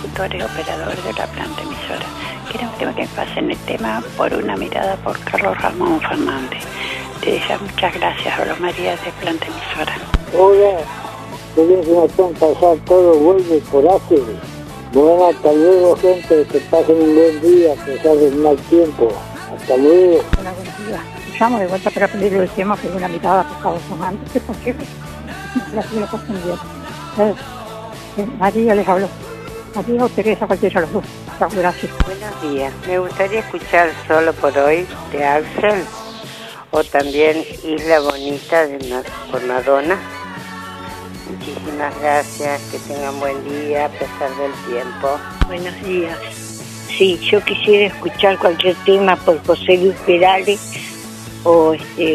locutores, operadores de la planta emisora. Queremos que me pasen el tema Por una mirada por Carlos Ramón Fernández. Te deseo muchas gracias a los María de planta emisora. Hola, feliz noche, pasar todo vuelve por ácido. Bueno, hasta luego, gente, que pasen un buen día, que salgan mal tiempo. Hasta luego. Hola, buenos días. Llamo de vuelta para pedirle el tema Por una mirada por Carlos Fernández. ¿Qué posible? Gracias, lo pasen bien. María les habló. María o Teresa, cualquiera de los dos. Chao, gracias. Buenos días. Me gustaría escuchar Solo por hoy de Axel o también Isla Bonita por Madonna. Muchísimas gracias, que tengan buen día a pesar del tiempo. Buenos días. Sí, yo quisiera escuchar cualquier tema por José Luis Perales o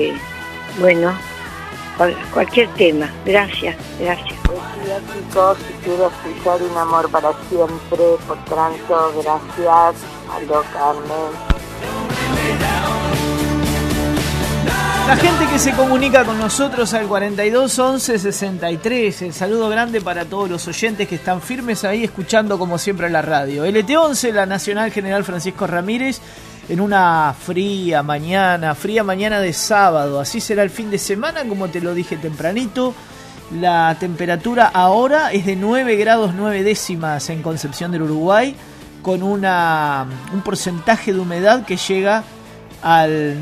cualquier tema. Gracias. Buen día, chicos, quiero escuchar Un amor para siempre por Tranto. Gracias. Aló, Carmen. La gente que se comunica con nosotros al 42 11 63. El saludo grande para todos los oyentes que están firmes ahí escuchando como siempre la radio. LT11, la Nacional General Francisco Ramírez, en una fría mañana de sábado. Así será el fin de semana, como te lo dije tempranito. La temperatura ahora es de 9 grados 9 décimas en Concepción del Uruguay, con un porcentaje de humedad que llega al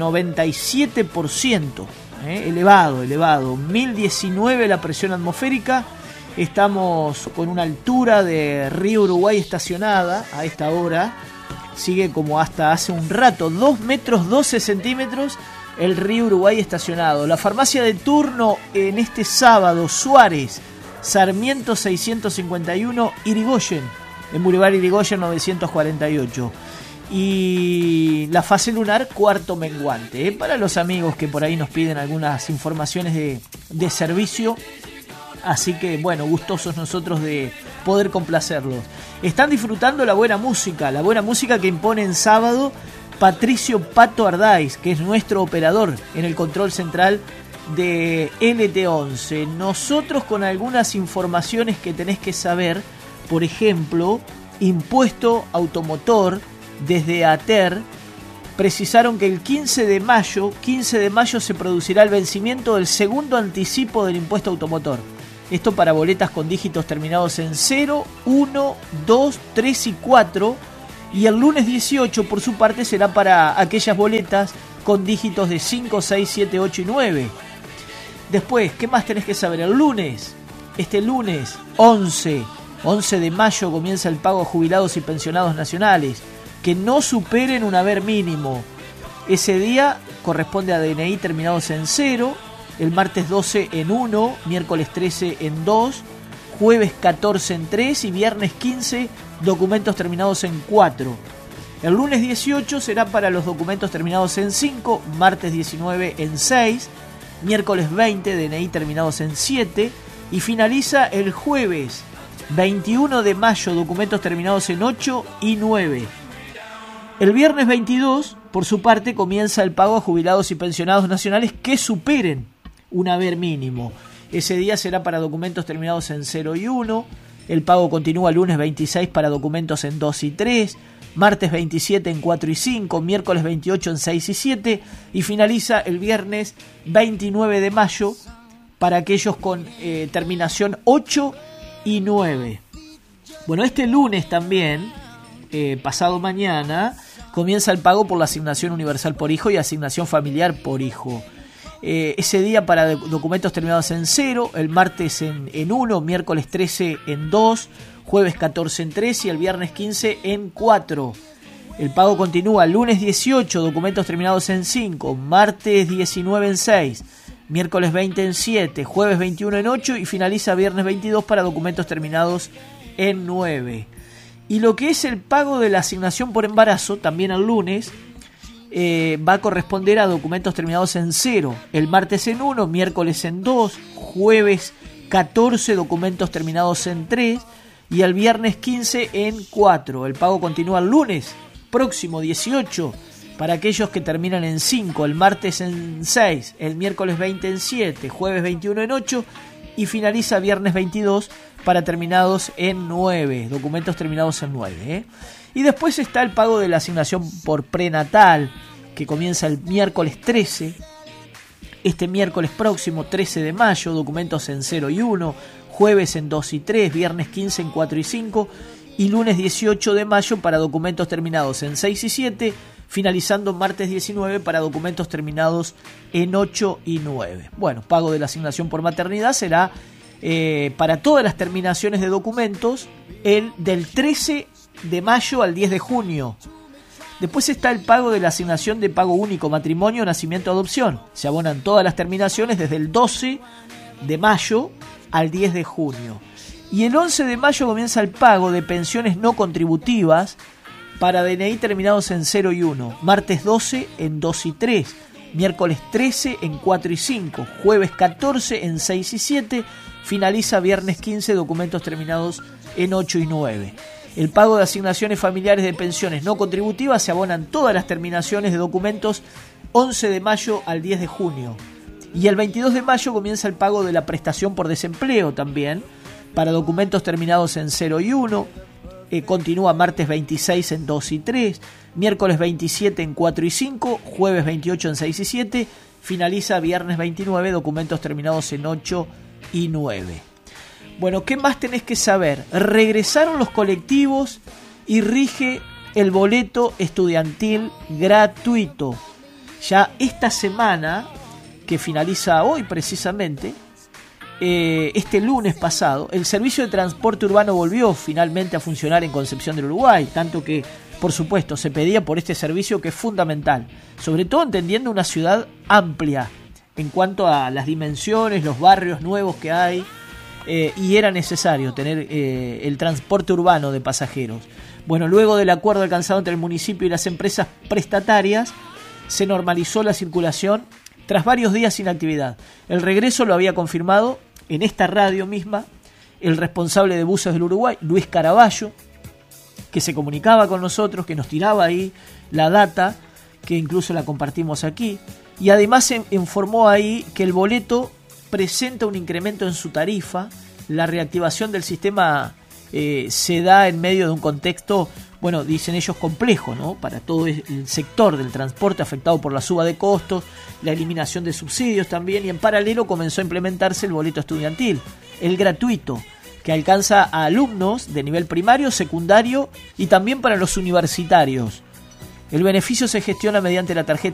97%, elevado, 1019 la presión atmosférica. Estamos con una altura de Río Uruguay estacionada a esta hora, sigue como hasta hace un rato, 2 metros 12 centímetros el Río Uruguay estacionado. La farmacia de turno en este sábado, Suárez, Sarmiento 651, Irigoyen, en Boulevard Irigoyen 948. Y la fase lunar cuarto menguante, para los amigos que por ahí nos piden algunas informaciones de servicio. Así que bueno, gustosos nosotros de poder complacerlos. Están disfrutando la buena música que impone en sábado Patricio Pato Ardáiz, que es nuestro operador en el control central de LT11. Nosotros con algunas informaciones que tenés que saber, por ejemplo, impuesto automotor. Desde ATER precisaron que el 15 de mayo se producirá el vencimiento del segundo anticipo del impuesto automotor. Esto para boletas con dígitos terminados en 0, 1, 2, 3 y 4. Y el lunes 18, por su parte, será para aquellas boletas con dígitos de 5, 6, 7, 8 y 9. Después, ¿qué más tenés que saber? Este lunes 11 de mayo comienza el pago a jubilados y pensionados nacionales que no superen un haber mínimo. Ese día corresponde a DNI terminados en 0, el martes 12 en 1, miércoles 13 en 2, jueves 14 en 3 y viernes 15 documentos terminados en 4. El lunes 18 será para los documentos terminados en 5, martes 19 en 6, miércoles 20 DNI terminados en 7 y finaliza el jueves 21 de mayo documentos terminados en 8 y 9. El viernes 22, por su parte, comienza el pago a jubilados y pensionados nacionales que superen un haber mínimo. Ese día será para documentos terminados en 0 y 1. El pago continúa lunes 26 para documentos en 2 y 3, martes 27 en 4 y 5, miércoles 28 en 6 y 7 y finaliza el viernes 29 de mayo para aquellos con terminación 8 y 9. Bueno, este lunes también, pasado mañana, comienza el pago por la asignación universal por hijo y asignación familiar por hijo. Ese día para documentos terminados en 0, el martes en 1, miércoles 13 en 2, jueves 14 en 3 y el viernes 15 en 4. El pago continúa lunes 18, documentos terminados en 5, martes 19 en 6, miércoles 20 en 7, jueves 21 en 8 y finaliza viernes 22 para documentos terminados en 9. Y lo que es el pago de la asignación por embarazo, también el lunes, va a corresponder a documentos terminados en 0, el martes en 1, miércoles en 2, jueves 14 documentos terminados en 3 y el viernes 15 en 4. El pago continúa el lunes próximo 18 para aquellos que terminan en 5, el martes en 6, el miércoles 20 en 7, jueves 21 en 8 y finaliza viernes 22 para terminados en 9, documentos terminados en 9. Y después está el pago de la asignación por prenatal, que comienza el miércoles 13, este miércoles próximo, 13 de mayo, documentos en 0 y 1, jueves en 2 y 3, viernes 15 en 4 y 5, y lunes 18 de mayo para documentos terminados en 6 y 7, finalizando martes 19 para documentos terminados en 8 y 9. Bueno, pago de la asignación por maternidad será para todas las terminaciones de documentos del 13 de mayo al 10 de junio. Después está el pago de la asignación de pago único, matrimonio, nacimiento, adopción. Se abonan todas las terminaciones desde el 12 de mayo al 10 de junio. Y el 11 de mayo comienza el pago de pensiones no contributivas para DNI terminados en 0 y 1. Martes 12 en 2 y 3. Miércoles 13 en 4 y 5. Jueves 14 en 6 y 7. Finaliza viernes 15 documentos terminados en 8 y 9. El pago de asignaciones familiares de pensiones no contributivas se abonan todas las terminaciones de documentos 11 de mayo al 10 de junio. Y el 22 de mayo comienza el pago de la prestación por desempleo también, para documentos terminados en 0 y 1. Continúa martes 26 en 2 y 3, miércoles 27 en 4 y 5, jueves 28 en 6 y 7, finaliza viernes 29, documentos terminados en 8 y 9. Bueno, ¿qué más tenés que saber? Regresaron los colectivos y rige el boleto estudiantil gratuito. Ya esta semana, que finaliza hoy precisamente, este lunes pasado, el servicio de transporte urbano volvió finalmente a funcionar en Concepción del Uruguay, tanto que, por supuesto, se pedía por este servicio que es fundamental, sobre todo entendiendo una ciudad amplia en cuanto a las dimensiones, los barrios nuevos que hay, y era necesario tener el transporte urbano de pasajeros. Bueno, luego del acuerdo alcanzado entre el municipio y las empresas prestatarias, se normalizó la circulación tras varios días sin actividad. El regreso lo había confirmado en esta radio misma el responsable de buses del Uruguay, Luis Caraballo, que se comunicaba con nosotros, que nos tiraba ahí la data, que incluso la compartimos aquí, y además informó ahí que el boleto presenta un incremento en su tarifa. La reactivación del sistema se da en medio de un contexto, bueno, dicen ellos, complejo, ¿no? Para todo el sector del transporte afectado por la suba de costos, la eliminación de subsidios también, y en paralelo comenzó a implementarse el boleto estudiantil, el gratuito, que alcanza a alumnos de nivel primario, secundario y también para los universitarios. El beneficio se gestiona mediante la tarjeta